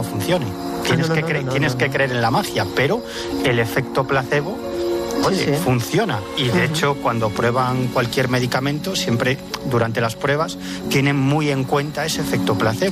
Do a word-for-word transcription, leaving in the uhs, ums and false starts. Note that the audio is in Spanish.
funcione. Tienes, no, no, que, cre- no, no, tienes no, que no. creer en la magia, pero el efecto placebo, oye, Sí, sí. funciona. Y de Uh-huh. hecho, cuando prueban cualquier medicamento, siempre durante las pruebas tienen muy en cuenta ese efecto placebo.